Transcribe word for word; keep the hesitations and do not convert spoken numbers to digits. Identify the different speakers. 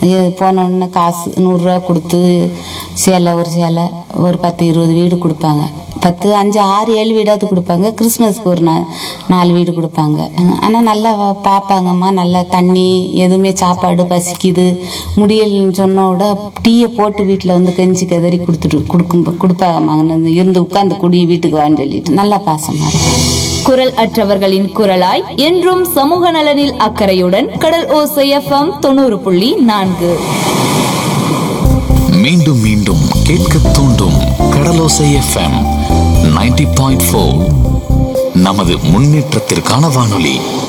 Speaker 1: போன உடனே காசு நூறுரூவா கொடுத்து சேலை ஒரு சேலை ஒரு பத்து இருபது வீடு கொடுப்பாங்க. பத்து அஞ்சு ஆறு ஏழு வீடாவது கொடுப்பாங்க. கிறிஸ்மஸ்க்கு ஒரு நா நாலு வீடு கொடுப்பாங்க. ஆனால் நல்லா பார்ப்பாங்கம்மா. நல்லா தண்ணி எதுவுமே சாப்பாடு பசிக்குது முடியலன்னு சொன்னோட டீயை போட்டு வீட்டில் வந்து கெஞ்சி கதறி கொடுத்துட்டு கொடுக்கும் கொடுப்பாங்கம்மா. இருந்து உட்காந்து குடி வீட்டுக்கு வான்னு சொல்லிட்டு நல்லா பாசமாக இருக்கும்.
Speaker 2: குரல் அற்றவர்களின் குரலாய் என்றும் சமூக நலனில் அக்கறையுடன் கடல் ஓசை எஃப்எம் தொண்ணூறு புள்ளி நான்கு.
Speaker 3: மீண்டும் மீண்டும் கேட்க தூண்டும் கடலோசை எஃப்எம் நைன்டி பாயிண்ட் ஃபோர் நமது முன்னேற்றத்திற்கான வானொலி.